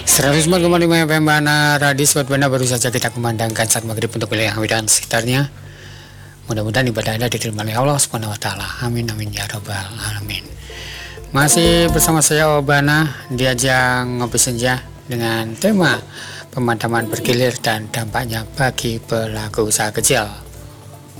104,5 FM Bana Radis buat Bana baru saja kita kumandangkan saat maghrib untuk wilayah Medan sekitarnya. Mudah-mudahan ibadah Anda diterima oleh Allah Subhanahu wa taala. Amin amin ya rabbal alamin. Masih bersama saya Obana di ajang ngopi senja dengan tema pemadaman bergilir dan dampaknya bagi pelaku usaha kecil.